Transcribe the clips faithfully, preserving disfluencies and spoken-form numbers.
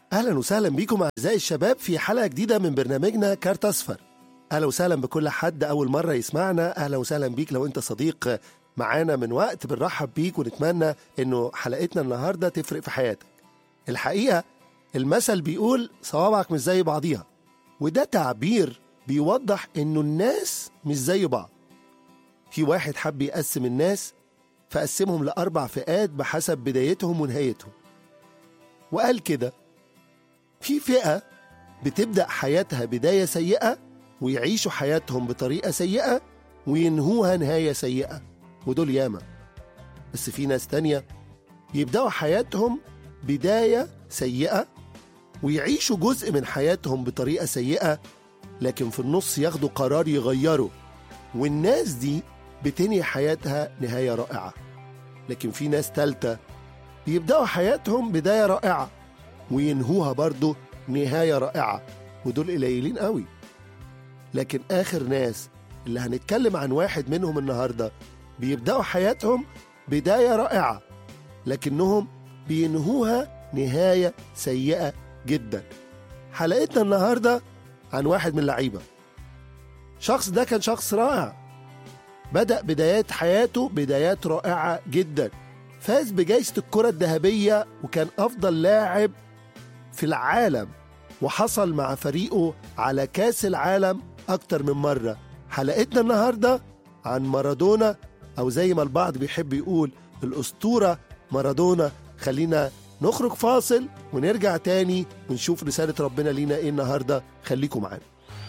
أهلا وسهلا بكم أعزائي الشباب في حلقة جديدة من برنامجنا كارت أصفر. أهلا وسهلا بكل حد أول مرة يسمعنا، أهلا وسهلا بيك لو أنت صديق معانا من وقت، بنرحب بيك ونتمنى أنه حلقتنا النهاردة تفرق في حياتك. الحقيقة المثل بيقول صوابعك مش زي بعضيها، وده تعبير بيوضح أنه الناس مش زي بعض. في واحد حب يقسم الناس فقسمهم لأربع فئات بحسب بدايتهم ونهايتهم، وقال كده: في فئة بتبدأ حياتها بداية سيئة ويعيشوا حياتهم بطريقة سيئة وينهوها نهاية سيئة، ودول ياما. بس في ناس تانية يبدأوا حياتهم بداية سيئة ويعيشوا جزء من حياتهم بطريقة سيئة، لكن في النص ياخدوا قرار يغيروا، والناس دي بتنهي حياتها نهاية رائعة. لكن في ناس تالتة بيبدأوا حياتهم بداية رائعة وينهوها برضو نهاية رائعة، ودول قليلين قوي. لكن آخر ناس اللي هنتكلم عن واحد منهم النهاردة بيبدأوا حياتهم بداية رائعة لكنهم بينهوها نهاية سيئة جدا. حلقتنا النهاردة عن واحد من اللعيبة. شخص ده كان شخص رائع، بدأ بدايات حياته بدايات رائعة جدا، فاز بجائزة الكرة الذهبية وكان أفضل لاعب في العالم، وحصل مع فريقه على كاس العالم أكتر من مرة. حلقتنا النهاردة عن مارادونا، أو زي ما البعض بيحب يقول الأسطورة مارادونا. خلينا نخرج فاصل ونرجع تاني ونشوف رسالة ربنا لينا إيه النهاردة. خليكم معانا.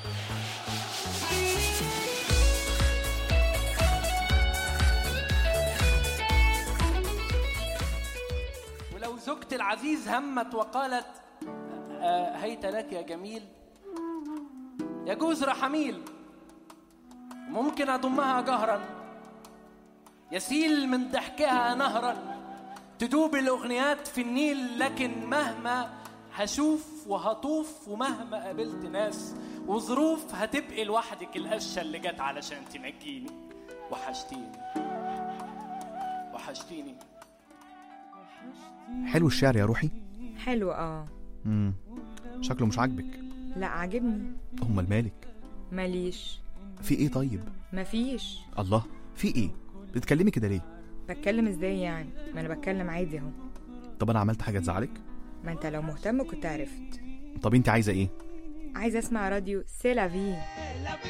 ولو زوجتي العزيز همت وقالت آه هيت لك يا جميل، يجوز رحميل، ممكن أضمها جهرا، يسيل من ضحكها نهرا، تدوب الأغنيات في النيل، لكن مهما هشوف وهطوف ومهما قابلت ناس وظروف هتبقي لوحدك القشة اللي جت علشان تنجيني. وحشتيني وحشتيني. حلو الشعر يا روحي. حلو اه امم شكله مش عاجبك؟ لا عاجبني. امال مالك؟ ماليش. في ايه طيب؟ مفيش. الله، في ايه؟ بتتكلمي كده ليه؟ بتكلم ازاي يعني؟ ما انا بتكلم عادي اهو. طب انا عملت حاجه تزعلك؟ ما انت لو مهتم كنت عرفت. طب انت عايزه ايه؟ عايزه اسمع راديو سي لا في.